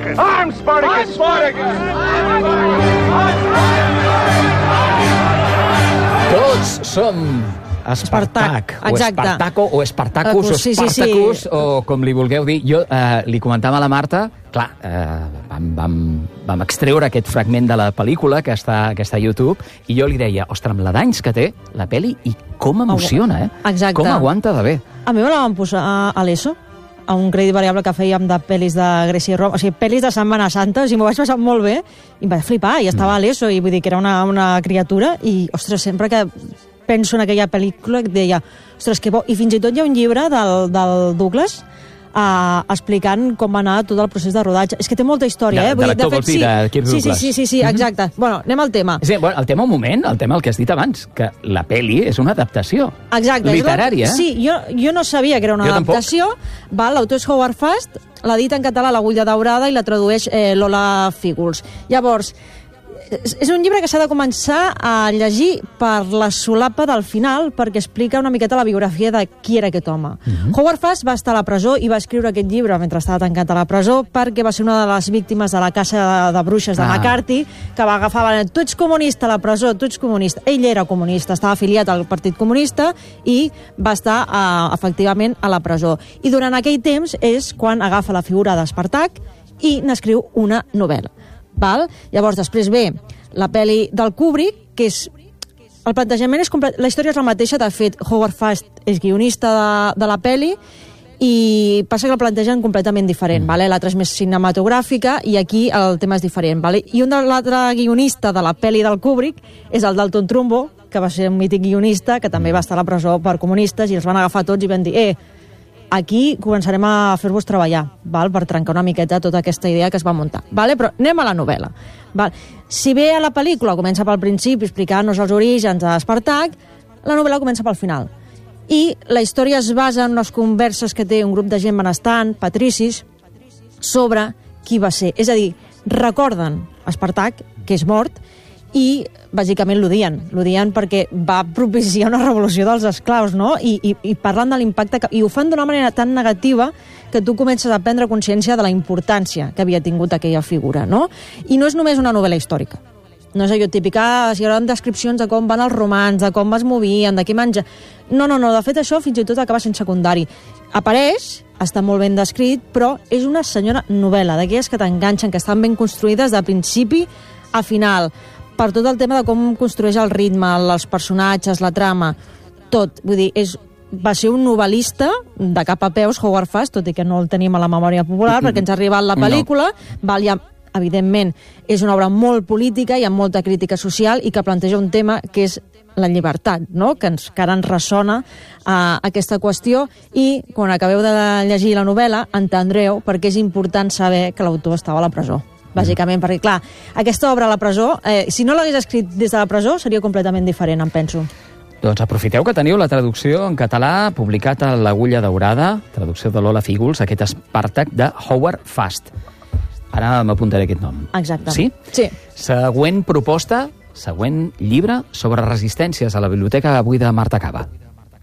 I'm Spartacus! Tots som Espartac, o Espartaco, o Espartacus, o Spartacus, o com li vulgueu dir. Jo li comentava a la Marta, clar, vam extreure aquest fragment de la pel·lícula que està a YouTube, i jo li deia, ostres, amb la d'anys que té la pel·li, i com emociona, Exacte. Com aguanta de bé. A mi me la van posar a l'ESO, a un crèdit variable que fèiem de pel·lis de Grècia i Roma, o sigui, pel·lis de Setmana Santa, o sigui, m'ho vaig passar molt bé, i em vaig flipar, i estava a l'ESO, i vull dir que era una criatura, i, ostres, sempre que penso en aquella pel·lícula, et deia, ostres, que bo, i fins i tot hi ha un llibre del Douglas explicant com va anar tot el procés de rodatge. És que té molta història, de l'actor, vols dir, de Kirk Douglas. Sí, exacte. Bueno, anem al tema. Sí, bueno, el tema el que has dit abans, que la pel·li és una adaptació literària. Sí, jo no sabia que era una adaptació. L'autor és Howard Fast, l'ha dit en català l'Agulla Daurada i la tradueix Lola Fígols. Llavors, és un llibre que s'ha de començar a llegir per la solapa del final, perquè explica una miqueta la biografia de qui era aquest home. Howard Fast va estar a la presó i va escriure aquest llibre mentre estava tancat a la presó, perquè va ser una de les víctimes de la caça de bruixes de McCarthy, que va agafar, tu ets comunista a la presó, tu ets comunista. Ell era comunista, estava afiliat al Partit Comunista i va estar efectivament a la presó. I durant aquell temps és quan agafa la figura d'Espartac i n'escriu una novel·la. Llavors, després ve la pel·li del Kubrick, que és... El plantejament és complet... La història és la mateixa, de fet, Howard Fast és guionista de la pel·li, i passa que el plantegen completament diferent. L'altra és més cinematogràfica, i aquí el tema és diferent. I l'altre guionista de la pel·li del Kubrick és el Dalton Trumbo, que va ser un mític guionista, que també va estar a la presó per comunistes, i els van agafar tots i van dir, aquí començarem a fer-vos treballar, per trencar una miqueta tota aquesta idea que es va muntar. Però anem a la novel·la. Si bé a la pel·lícula comença pel principi explicant-nos els orígens d'Espartac, la novel·la comença pel final. I la història es basa en unes converses que té un grup de gent benestant, patricis, sobre qui va ser. És a dir, recorden Espartac, que és mort, i bàsicament l'odien perquè va propiciar una revolució dels esclaus, no? I parlant de l'impacte, i ho fan d'una manera tan negativa que tu comences a prendre consciència de la importància que havia tingut aquella figura, no? I no és només una novel·la històrica. No és allò típic, si hi haurà descripcions de com van els romans, de com es movien, de què menja... No, de fet això fins i tot acaba sent secundari. Apareix, està molt ben descrit, però és una senyora novel·la, d'aquelles que t'enganxen, que estan ben construïdes de principi a final, per tot el tema de com construeix el ritme, els personatges, la trama, tot. Vull dir, va ser un novel·lista de cap a peus, Howard Fast, tot i que no el tenim a la memòria popular, perquè ens ha arribat la pel·lícula, evidentment, és una obra molt política i amb molta crítica social i que planteja un tema que és la llibertat, no? Que ara ens ressona aquesta qüestió, i quan acabeu de llegir la novel·la entendreu per què és important saber que l'autor estava a la presó. Bàsicament, perquè, clar, aquesta obra a la presó, si no l'hagués escrit des de la presó, seria completament diferent, em penso. Doncs aprofiteu que teniu la traducció en català publicat a l'Agulla Daurada, traducció de Lola Fígols, aquest Espartac de Howard Fast. Ara m'apuntaré aquest nom. Exacte. Sí? Sí. Següent proposta, següent llibre sobre resistències a la biblioteca avui de Marta Cava.